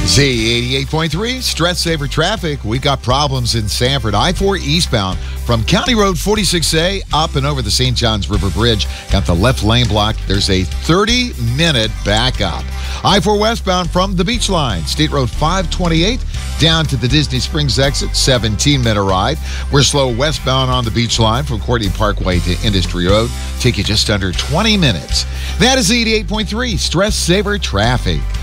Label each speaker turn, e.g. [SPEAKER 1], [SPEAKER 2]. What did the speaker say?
[SPEAKER 1] Z88.3, Stress Saver Traffic. We've got problems in Sanford. I-4 eastbound from County Road 46A up and over the St. Johns River Bridge. Got the left lane blocked. There's a 30-minute backup. I-4 westbound from the Beach Line, State Road 528 down to the Disney Springs exit, 17-minute ride. We're slow westbound on the Beach Line from Courtney Parkway to Industry Road. Take you just under 20 minutes. That is Z88.3, Stress Saver Traffic.